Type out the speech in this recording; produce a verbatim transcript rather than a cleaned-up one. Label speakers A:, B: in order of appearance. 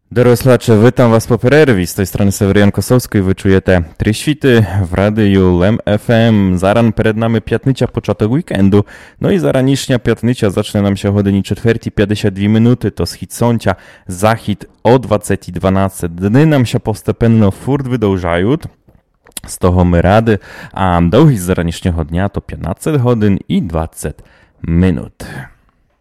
A: Doroslacze, witam was po pererwie. Z tej strony Sewerian Kosowski. Ви чуєте три świty w radiu Lem F M. Zaran перед нами п'ятниця, початок weekendu. No i zaranішня п'ятниця zacznie nam się o godzinie czwartej pięćdziesiąt dwie minuty. To hit sącia, zachit o dwudziestej dwanaście. Dny nam się postepенно furt wydłużają. Z toho my rady, a długi z zaranішнього dnia to piętnaście godzin i dwadzieścia minut.